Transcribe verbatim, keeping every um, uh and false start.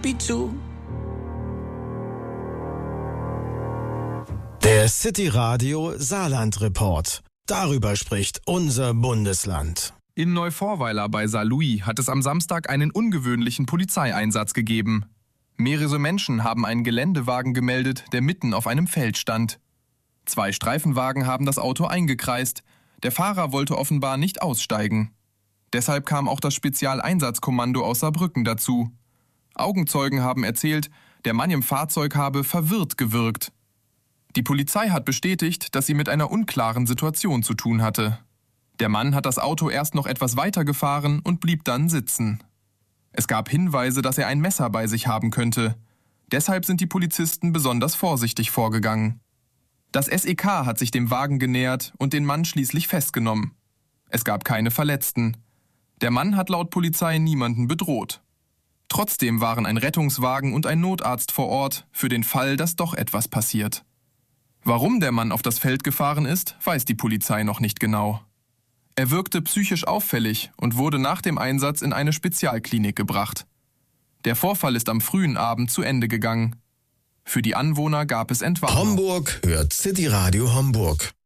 Bizu. Der City Radio Saarland Report. Darüber spricht unser Bundesland. In Neuvorweiler bei Saarlouis hat es am Samstag einen ungewöhnlichen Polizeieinsatz gegeben. Mehrere Menschen haben einen Geländewagen gemeldet, der mitten auf einem Feld stand. Zwei Streifenwagen haben das Auto eingekreist. Der Fahrer wollte offenbar nicht aussteigen. Deshalb kam auch das Spezialeinsatzkommando aus Saarbrücken dazu. Augenzeugen haben erzählt, der Mann im Fahrzeug habe verwirrt gewirkt. Die Polizei hat bestätigt, dass sie mit einer unklaren Situation zu tun hatte. Der Mann hat das Auto erst noch etwas weiter gefahren und blieb dann sitzen. Es gab Hinweise, dass er ein Messer bei sich haben könnte. Deshalb sind die Polizisten besonders vorsichtig vorgegangen. Das S E K hat sich dem Wagen genähert und den Mann schließlich festgenommen. Es gab keine Verletzten. Der Mann hat laut Polizei niemanden bedroht. Trotzdem waren ein Rettungswagen und ein Notarzt vor Ort für den Fall, dass doch etwas passiert. Warum der Mann auf das Feld gefahren ist, weiß die Polizei noch nicht genau. Er wirkte psychisch auffällig und wurde nach dem Einsatz in eine Spezialklinik gebracht. Der Vorfall ist am frühen Abend zu Ende gegangen. Für die Anwohner gab es Entwarnung. Homburg hört City Radio Homburg.